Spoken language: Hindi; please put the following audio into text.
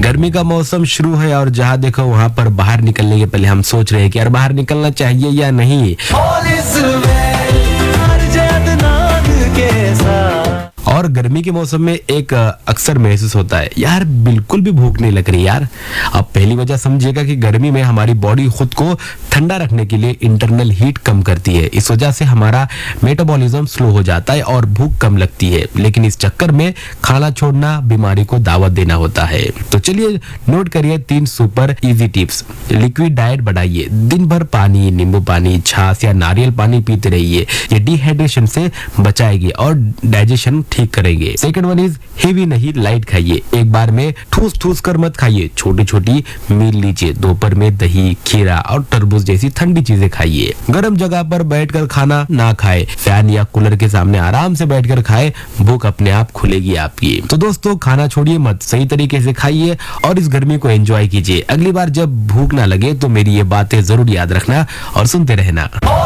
गर्मी का मौसम शुरू है और जहाँ देखो वहाँ पर बाहर निकलने के पहले हम सोच रहे हैं कि यार बाहर निकलना चाहिए या नहीं। और गर्मी के मौसम में एक अक्सर महसूस होता है यार बिल्कुल भी भूख नहीं लग रही यार। अब पहली वजह समझिएगा कि गर्मी में हमारी बॉडी खुद को ठंडा रखने के लिए इंटरनल हीट कम करती है। इस वजह से हमारा मेटाबॉलिज्म स्लो हो जाता है और भूख कम लगती है। लेकिन इस चक्कर में खाना छोड़ना बीमारी को दावत देना होता है। तो चलिए नोट करिए 3 super easy tips. Liquid diet बढ़ाइए, दिन भर पानी, नींबू पानी, छाछ या नारियल पानी पीते रहिए। ये डिहाइड्रेशन से बचाएगी और डाइजेशन ठीक करेंगे। सेकंड वन इज हेवी नहीं, लाइट खाइए। एक बार में ठूस ठूस कर मत खाइए, छोटी छोटी मील लीजिए। दोपहर में दही, खीरा और तरबूज जैसी ठंडी चीजें खाइए। गर्म जगह पर बैठकर खाना ना खाए, फैन या कूलर के सामने आराम से बैठकर खाए, भूख अपने आप खुलेगी आपकी। तो दोस्तों खाना छोड़िए मत, सही तरीके से खाइए और इस गर्मी को एंजॉय कीजिए। अगली बार जब भूख ना लगे तो मेरी ये बातें जरूर याद रखना और सुनते रहना।